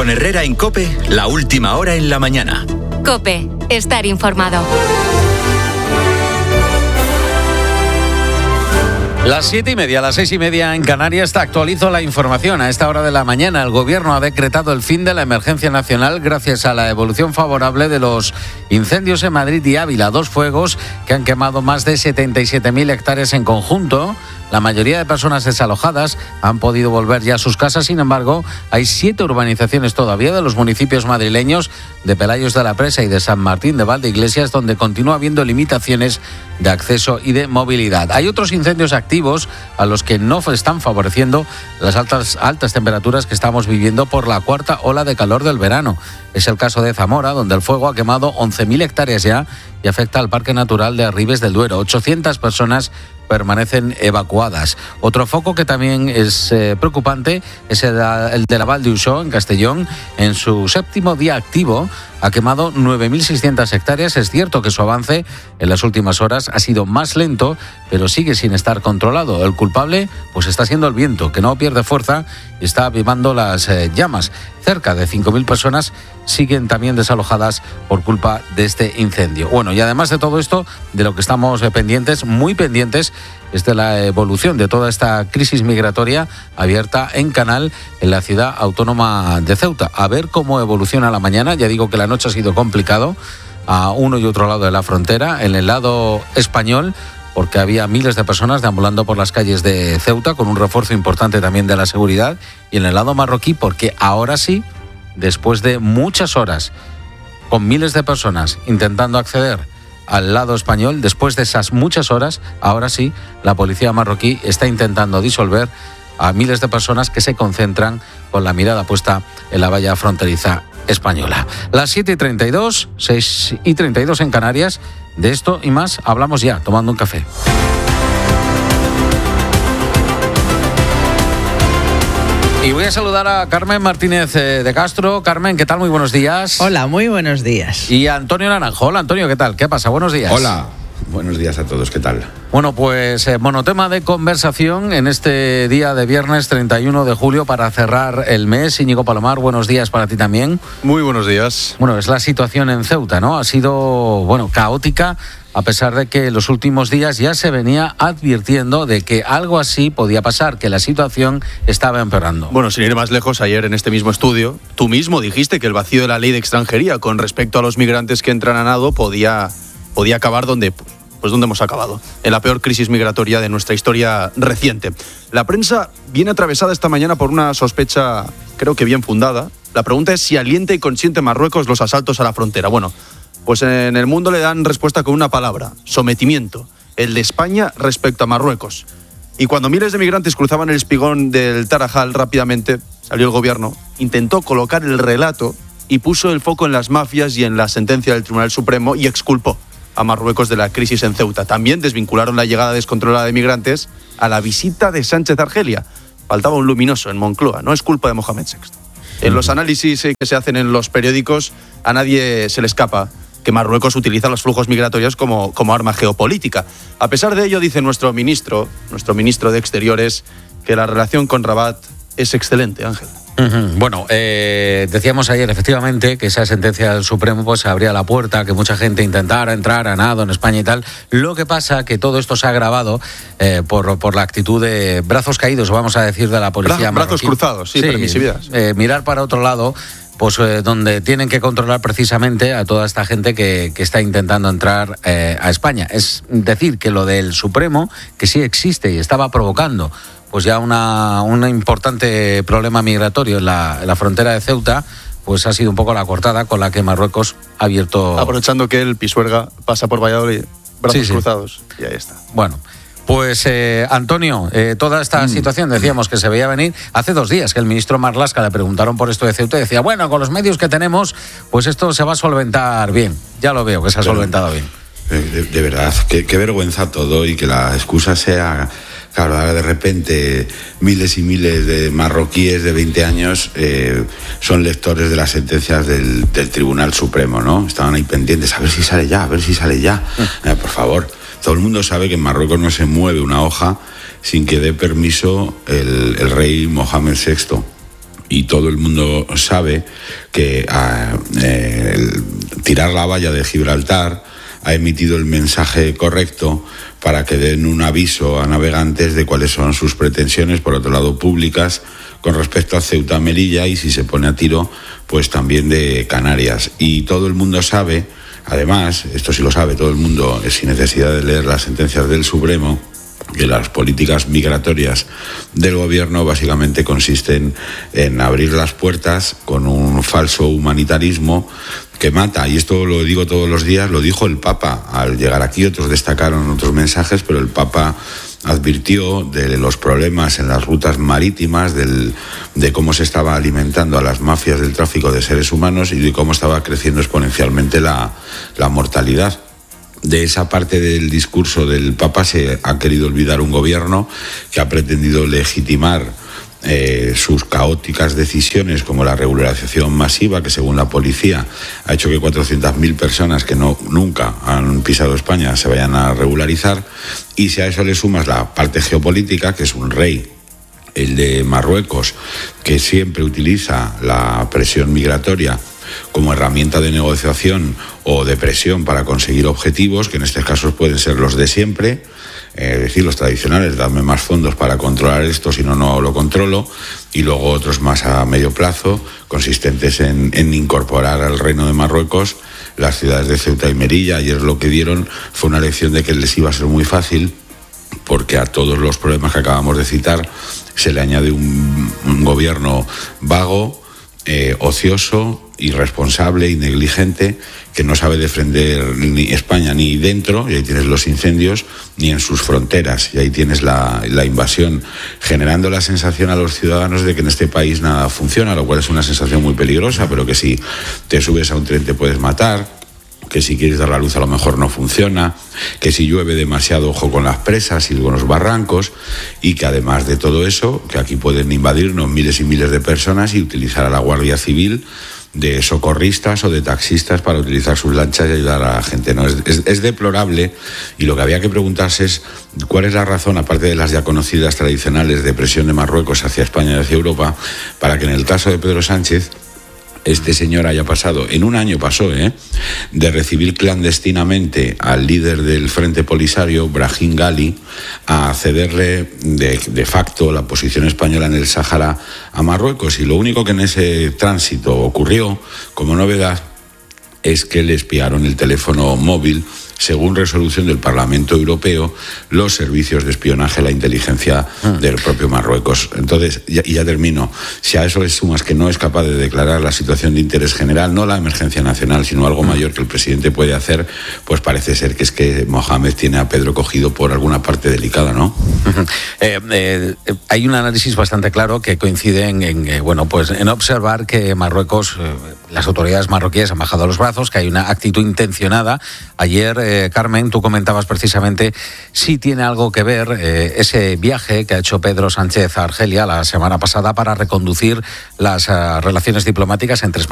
Con Herrera en COPE, la última hora en la mañana. COPE, estar informado. Las 7:30, las 6:30 en Canarias. Te actualizo la información. A esta hora de la mañana, el Gobierno ha decretado el fin de la emergencia nacional gracias a la evolución favorable de los incendios en Madrid y Ávila. 2 fuegos que han quemado más de 77.000 hectáreas en conjunto. La mayoría de personas desalojadas han podido volver ya a sus casas. Sin embargo, hay 7 urbanizaciones todavía de los municipios madrileños de Pelayos de la Presa y de San Martín de Valdeiglesias donde continúa habiendo limitaciones de acceso y de movilidad. Hay otros incendios activos a los que no están favoreciendo las altas temperaturas que estamos viviendo por la cuarta ola de calor del verano. Es el caso de Zamora, donde el fuego ha quemado 11.000 hectáreas ya y afecta al Parque Natural de Arribes del Duero. 800 personas permanecen evacuadas. Otro foco que también es preocupante es el de la Val d'Uixó, en Castellón. En su 7º día activo ha quemado 9.600 hectáreas. Es cierto que su avance en las últimas horas ha sido más lento, pero sigue sin estar controlado. El culpable pues está siendo el viento, que no pierde fuerza y está avivando las llamas. Cerca de 5.000 personas siguen también desalojadas por culpa de este incendio. Bueno, y además de todo esto, de lo que estamos pendientes, muy pendientes, es de la evolución de toda esta crisis migratoria abierta en Canal, en la ciudad autónoma de Ceuta. A ver cómo evoluciona la mañana. Ya digo que la noche ha sido complicado a uno y otro lado de la frontera. En el lado español, porque había miles de personas deambulando por las calles de Ceuta, con un refuerzo importante también de la seguridad. Y en el lado marroquí, porque ahora sí, después de muchas horas, con miles de personas intentando acceder al lado español, después de esas muchas horas, ahora sí, la policía marroquí está intentando disolver a miles de personas que se concentran con la mirada puesta en la valla fronteriza española. Las 7:32, 6:32 en Canarias. De esto y más hablamos ya, tomando un café. Y voy a saludar a Carmen Martínez de Castro. Carmen, ¿qué tal? Muy buenos días. Hola, muy buenos días. Y a Antonio Naranjo. Hola, Antonio, ¿qué tal? ¿Qué pasa? Buenos días. Hola. Buenos días a todos, ¿qué tal? Bueno, pues monotema de conversación en este día de viernes 31 de julio para cerrar el mes. Íñigo Palomar, buenos días para ti también. Muy buenos días. Bueno, es la situación en Ceuta, ¿no? Ha sido, bueno, caótica, a pesar de que en los últimos días ya se venía advirtiendo de que algo así podía pasar, que la situación estaba empeorando. Bueno, sin ir más lejos, ayer en este mismo estudio, tú mismo dijiste que el vacío de la ley de extranjería con respecto a los migrantes que entran a nado podía acabar donde hemos acabado, en la peor crisis migratoria de nuestra historia reciente. La prensa viene atravesada esta mañana por una sospecha, creo que bien fundada. La pregunta es si alienta y consiente Marruecos los asaltos a la frontera. Bueno, pues en el mundo le dan respuesta con una palabra: sometimiento, el de España respecto a Marruecos. Y cuando miles de migrantes cruzaban el espigón del Tarajal, rápidamente salió el gobierno, intentó colocar el relato y puso el foco en las mafias y en la sentencia del Tribunal Supremo y exculpó a Marruecos de la crisis en Ceuta. También desvincularon la llegada descontrolada de migrantes a la visita de Sánchez a Argelia. Faltaba un luminoso en Moncloa, no es culpa de Mohamed VI. En los análisis que se hacen en los periódicos, a nadie se le escapa que Marruecos utiliza los flujos migratorios como arma geopolítica. A pesar de ello, dice nuestro ministro de Exteriores, que la relación con Rabat es excelente, Ángel. Bueno, decíamos ayer efectivamente que esa sentencia del Supremo pues abría la puerta a que mucha gente intentara entrar a nado en España y tal. Lo que pasa que todo esto se ha agravado por la actitud de brazos caídos, vamos a decir, de la policía marroquí. Brazos cruzados, sí, permisividad. Mirar para otro lado, pues donde tienen que controlar precisamente a toda esta gente que está intentando entrar a España. Es decir, que lo del Supremo, que sí existe y estaba provocando pues ya un importante problema migratorio en la frontera de Ceuta, pues ha sido un poco la cortada con la que Marruecos ha abierto... Aprovechando que el Pisuerga pasa por Valladolid, brazos cruzados, y ahí está. Bueno, pues Antonio, toda esta situación decíamos que se veía venir. Hace 2 días que el ministro Marlaska le preguntaron por esto de Ceuta y decía, bueno, con los medios que tenemos, pues esto se va a solventar bien. Ya lo veo que se ha solventado bien. De verdad, qué vergüenza todo, y que la excusa sea... Claro, ahora de repente miles y miles de marroquíes de 20 años son lectores de las sentencias del Tribunal Supremo, ¿no? Estaban ahí pendientes, a ver si sale ya. Por favor, todo el mundo sabe que en Marruecos no se mueve una hoja sin que dé permiso el rey Mohamed VI. y todo el mundo sabe que tirar la valla de Gibraltar ha emitido el mensaje correcto para que den un aviso a navegantes de cuáles son sus pretensiones, por otro lado públicas, con respecto a Ceuta, Melilla y, si se pone a tiro, pues también de Canarias. Y todo el mundo sabe, además, esto sí lo sabe todo el mundo, sin necesidad de leer las sentencias del Supremo, que las políticas migratorias del gobierno básicamente consisten en abrir las puertas con un falso humanitarismo que mata, y esto lo digo todos los días, lo dijo el Papa al llegar aquí, otros destacaron otros mensajes, pero el Papa advirtió de los problemas en las rutas marítimas, de cómo se estaba alimentando a las mafias del tráfico de seres humanos y de cómo estaba creciendo exponencialmente la mortalidad. De esa parte del discurso del Papa se ha querido olvidar un gobierno que ha pretendido legitimar sus caóticas decisiones, como la regularización masiva, que según la policía ha hecho que 400.000 personas que nunca han pisado España se vayan a regularizar. Y si a eso le sumas la parte geopolítica, que es un rey, el de Marruecos, que siempre utiliza la presión migratoria como herramienta de negociación o de presión para conseguir objetivos, que en estos casos pueden ser los de siempre, es decir, los tradicionales, dame más fondos para controlar esto, si no, no lo controlo, y luego otros más a medio plazo, consistentes en incorporar al Reino de Marruecos las ciudades de Ceuta y Melilla. Ayer lo que dieron fue una lección de que les iba a ser muy fácil, porque a todos los problemas que acabamos de citar se le añade un gobierno vago, ocioso, irresponsable y negligente, que no sabe defender ni España ni dentro, y ahí tienes los incendios, ni en sus fronteras, y ahí tienes la invasión, generando la sensación a los ciudadanos de que en este país nada funciona, lo cual es una sensación muy peligrosa, pero que si te subes a un tren te puedes matar, que si quieres dar la luz a lo mejor no funciona, que si llueve demasiado, ojo con las presas y con los barrancos, y que además de todo eso, que aquí pueden invadirnos miles y miles de personas y utilizar a la Guardia Civil de socorristas o de taxistas para utilizar sus lanchas y ayudar a la gente. No, es deplorable, y lo que había que preguntarse es cuál es la razón, aparte de las ya conocidas tradicionales de presión de Marruecos hacia España y hacia Europa, para que en el caso de Pedro Sánchez este señor haya pasado, en un año pasó, de recibir clandestinamente al líder del Frente Polisario, Brahim Ghali, a cederle de facto la posición española en el Sáhara a Marruecos. Y lo único que en ese tránsito ocurrió como novedad es que le espiaron el teléfono móvil, según resolución del Parlamento Europeo, los servicios de espionaje, la inteligencia del propio Marruecos. Entonces, ya termino, si a eso le sumas que no es capaz de declarar la situación de interés general, no la emergencia nacional, sino algo mayor que el presidente puede hacer, pues parece ser que es que Mohamed tiene a Pedro cogido por alguna parte delicada, ¿no? Hay un análisis bastante claro que coincide en observar que Marruecos, las autoridades marroquíes han bajado los brazos, que hay una actitud intencionada. Ayer, Carmen, tú comentabas precisamente si tiene algo que ver ese viaje que ha hecho Pedro Sánchez a Argelia la semana pasada para reconducir las relaciones diplomáticas entre España